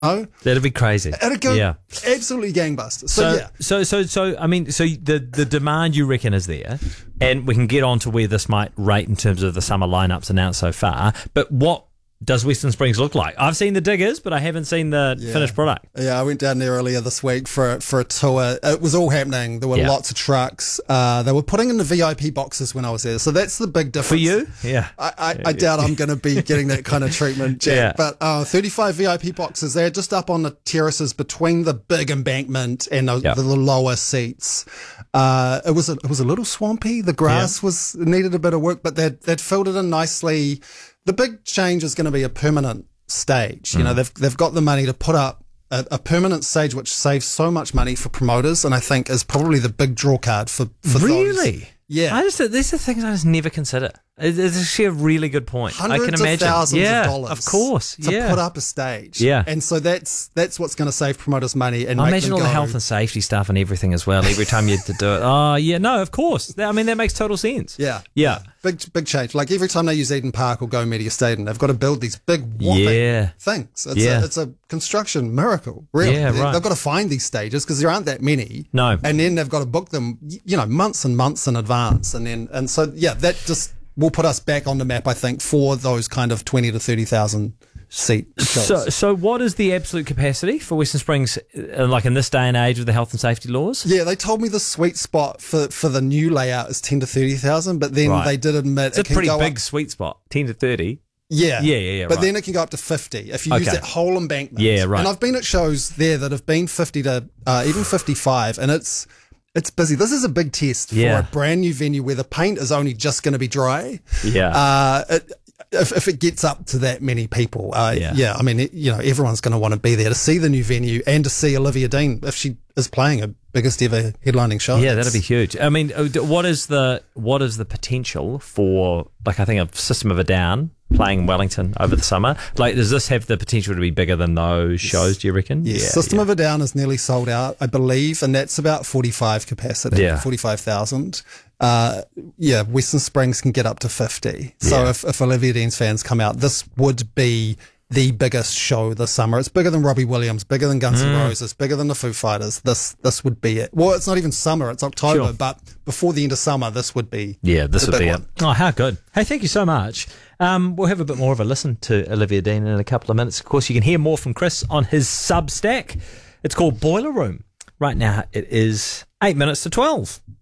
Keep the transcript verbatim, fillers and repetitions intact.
Oh, That'd be crazy. it'd go Yeah. absolutely gangbusters. So, So, yeah, so, so, so, I mean, so the the demand you reckon is there, and we can get on to where this might rate in terms of the summer lineups announced so far. But what does Western Springs look like? I've seen the diggers, but I haven't seen the Yeah. finished product. yeah. I went down there earlier this week for for a tour. It was all happening. There were Yeah. lots of trucks. Uh, they were putting in the V I P boxes when I was there. So that's the big difference For you? Yeah. I, I, I doubt I'm going to be getting that kind of treatment, Jack. Yeah. But uh, thirty-five V I P boxes, they're just up on the terraces between the big embankment and the, Yeah. the, the lower seats. Uh, it was a, it was a little swampy. The grass was needed a bit of work, but they'd, they'd filled it in nicely. The big change is going to be a permanent stage. You know, they've they've got the money to put up a, a permanent stage, which saves so much money for promoters, and I think is probably the big draw card for for those. Really? Yeah. I just these are things I just never consider. It- It's actually a really good point. Hundreds I can imagine. of thousands yeah, of dollars, of course. to yeah. put up a stage. Yeah. and so that's that's what's going to save promoters money and I make imagine them all the go, health and safety stuff and everything as well. Every time you had to do it. Oh yeah, no, of course. That- I mean, that makes total sense. Yeah, Yeah. big big change. Like every time they use Eden Park or Go Media Stadium, they've got to build these big whopping Yeah. things. It's Yeah. a, it's a construction miracle. Really, Yeah, They- right. They've got to find these stages because there aren't that many. No. and then they've got to book them, y- you know, months and months in advance, and then and so yeah, that just will put us back on the map, I think, for those kind of twenty to thirty thousand seat shows. So, so what is the absolute capacity for Western Springs, uh, like in this day and age with the health and safety laws? Yeah, they told me the sweet spot for, for the new layout is ten to thirty thousand, but then Right. they did admit It's it a can pretty go big up, sweet spot, ten to thirty. yeah, Yeah, yeah, yeah, But right. then it can go up to fifty if you use Okay. that whole embankment. Yeah, right. And I've been at shows there that have been fifty to uh, even fifty-five, and it's it's busy. This is a big test Yeah. for a brand new venue where the paint is only just going to be dry. Yeah. Uh, it, if, if it gets up to that many people, uh, Yeah. yeah. I mean, it, you know, everyone's going to want to be there to see the new venue and to see Olivia Dean if she is playing her biggest ever headlining show. Yeah, that'd be huge. I mean, uh, d- what is the what is the potential for, like, I think a System of a Down playing in Wellington over the summer? Like, does this have the potential to be bigger than those shows? Do you reckon? Yes, Yeah, System yeah. of a Down is nearly sold out, I believe, and that's about forty-five capacity, Yeah. forty-five thousand. Uh, yeah, Western Springs can get up to fifty. So Yeah. if, if Olivia Dean's fans come out, this would be the biggest show this summer. It's bigger than Robbie Williams, bigger than Guns Mm. N' Roses, bigger than the Foo Fighters. This this would be it. Well, it's not even summer; it's October. Sure. But before the end of summer, this would be Yeah, this the would big be one. it. Oh, how good. Hey, thank you so much. Um, we'll have a bit more of a listen to Olivia Dean in a couple of minutes. Of course, you can hear more from Chris on his Substack. It's called Boiler Room. Right now, it is eight minutes to twelve.